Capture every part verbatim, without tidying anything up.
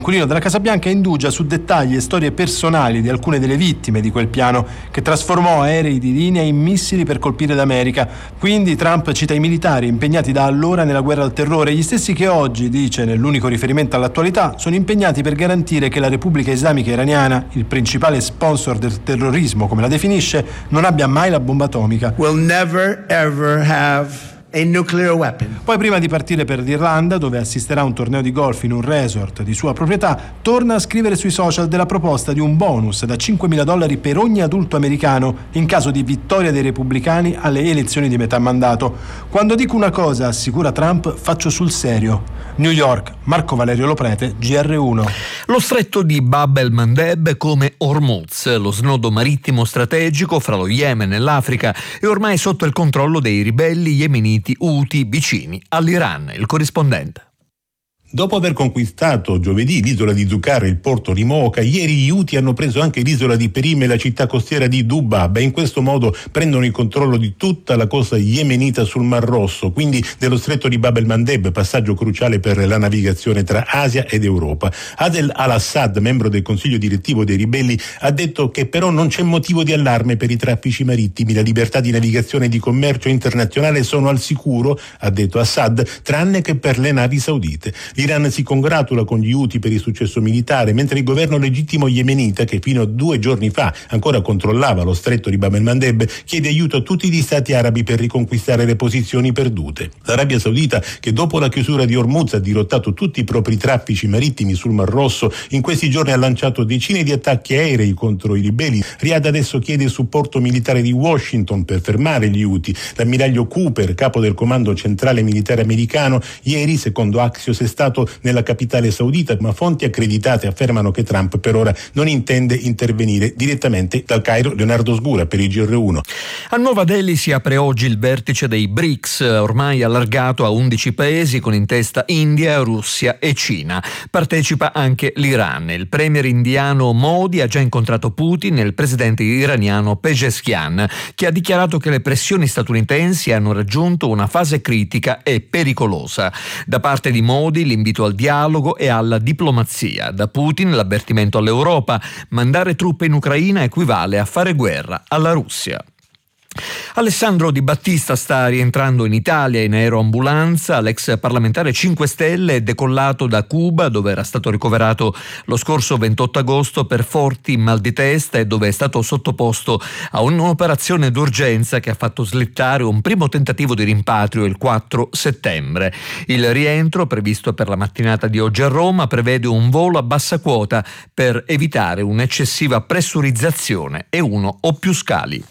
L'inquilino della Casa Bianca indugia su dettagli e storie personali di alcune delle vittime di quel piano che trasformò aerei di linea in missili per colpire l'America. Quindi Trump cita i militari impegnati da allora nella guerra al terrore, gli stessi che oggi, dice nell'unico riferimento all'attualità, sono impegnati per garantire che la Repubblica Islamica Iraniana, il principale sponsor del terrorismo come la definisce, non abbia mai la bomba atomica. We'll never ever have a nuclear weapon. Poi, prima di partire per l'Irlanda, dove assisterà a un torneo di golf in un resort di sua proprietà, torna a scrivere sui social della proposta di un bonus da cinquemila dollari per ogni adulto americano in caso di vittoria dei repubblicani alle elezioni di metà mandato. Quando dico una cosa, assicura Trump, faccio sul serio. New York, Marco Valerio Loprete, G R uno. Lo stretto di Bab el-Mandeb, come Hormuz, lo snodo marittimo strategico fra lo Yemen e l'Africa, è ormai sotto il controllo dei ribelli yemeniti Houthi vicini all'Iran. Il corrispondente. Dopo aver conquistato giovedì l'isola di Zucar e il porto di Mocha, ieri gli Houthi hanno preso anche l'isola di Perim e la città costiera di Dubab e in questo modo prendono il controllo di tutta la costa yemenita sul Mar Rosso, quindi dello stretto di Bab el-Mandeb, passaggio cruciale per la navigazione tra Asia ed Europa. Adel al-Assad, membro del consiglio direttivo dei ribelli, ha detto che però non c'è motivo di allarme per i traffici marittimi, la libertà di navigazione e di commercio internazionale sono al sicuro, ha detto Assad, tranne che per le navi saudite. L'Iran si congratula con gli Houthi per il successo militare, mentre il governo legittimo yemenita, che fino a due giorni fa ancora controllava lo stretto di Bab el-Mandeb, chiede aiuto a tutti gli stati arabi per riconquistare le posizioni perdute. L'Arabia Saudita, che dopo la chiusura di Hormuz ha dirottato tutti i propri traffici marittimi sul Mar Rosso, in questi giorni ha lanciato decine di attacchi aerei contro i ribelli. Riyadh adesso chiede il supporto militare di Washington per fermare gli Houthi. L'ammiraglio Cooper, capo del comando centrale militare americano, ieri, secondo Axios, è stato nella capitale saudita, ma fonti accreditate affermano che Trump per ora non intende intervenire. Direttamente dal Cairo, Leonardo Sgura per il G R uno. A Nuova Delhi si apre oggi il vertice dei B R I C S, ormai allargato a undici paesi con in testa India, Russia e Cina. Partecipa anche l'Iran. Il premier indiano Modi ha già incontrato Putin e il presidente iraniano Pezeshkian, che ha dichiarato che le pressioni statunitensi hanno raggiunto una fase critica e pericolosa. Da parte di Modi l'invito al dialogo e alla diplomazia. Da Putin l'avvertimento all'Europa: mandare truppe in Ucraina equivale a fare guerra alla Russia. Alessandro Di Battista sta rientrando in Italia in aeroambulanza. L'ex parlamentare cinque Stelle è decollato da Cuba, dove era stato ricoverato lo scorso ventotto agosto per forti mal di testa e dove è stato sottoposto a un'operazione d'urgenza che ha fatto slittare un primo tentativo di rimpatrio il quattro settembre. Il rientro, previsto per la mattinata di oggi a Roma, prevede un volo a bassa quota per evitare un'eccessiva pressurizzazione e uno o più scali.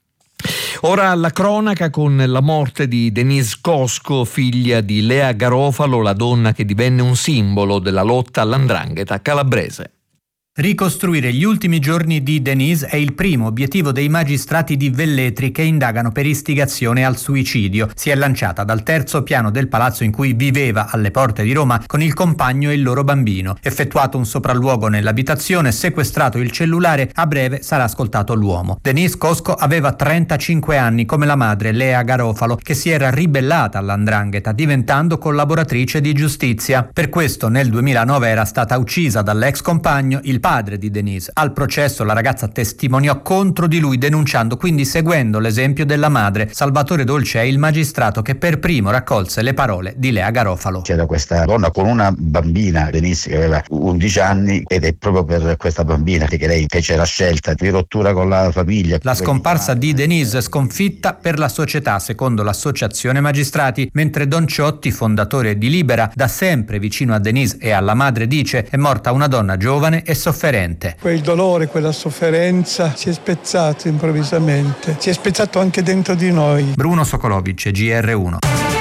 Ora alla cronaca con la morte di Denise Cosco, figlia di Lea Garofalo, la donna che divenne un simbolo della lotta all'andrangheta calabrese. Ricostruire gli ultimi giorni di Denise è il primo obiettivo dei magistrati di Velletri che indagano per istigazione al suicidio. Si è lanciata dal terzo piano del palazzo in cui viveva alle porte di Roma con il compagno e il loro bambino. Effettuato un sopralluogo nell'abitazione, sequestrato il cellulare, a breve sarà ascoltato l'uomo. Denise Cosco aveva trentacinque anni, come la madre Lea Garofalo, che si era ribellata all'andrangheta diventando collaboratrice di giustizia. Per questo nel duemilanove era stata uccisa dall'ex compagno, il padre di Denise. Al processo la ragazza testimoniò contro di lui, denunciando, quindi seguendo l'esempio della madre. Salvatore Dolce è il magistrato che per primo raccolse le parole di Lea Garofalo. C'era questa donna con una bambina, Denise, che aveva undici anni, ed è proprio per questa bambina che lei fece la scelta di rottura con la famiglia. La scomparsa di Denise sconfitta per la società, secondo l'associazione magistrati, mentre Don Ciotti, fondatore di Libera, da sempre vicino a Denise e alla madre, dice: è morta una donna giovane e sofferente. Quel dolore, quella sofferenza si è spezzato improvvisamente, si è spezzato anche dentro di noi. Bruno Sokolovic, G R uno.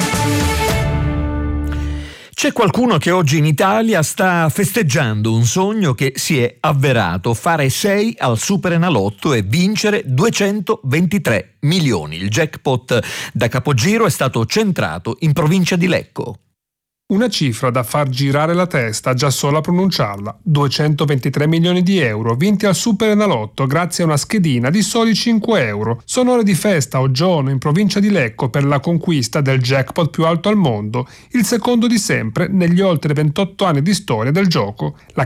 C'è qualcuno che oggi in Italia sta festeggiando un sogno che si è avverato: fare sei al Superenalotto e vincere duecentoventitré milioni. Il jackpot da capogiro è stato centrato in provincia di Lecco. Una cifra da far girare la testa già solo a pronunciarla. duecentoventitré milioni di euro vinti al Superenalotto grazie a una schedina di soli cinque euro. Sono ore di festa a Oggiono, in provincia di Lecco, per la conquista del jackpot più alto al mondo, il secondo di sempre negli oltre ventotto anni di storia del gioco. La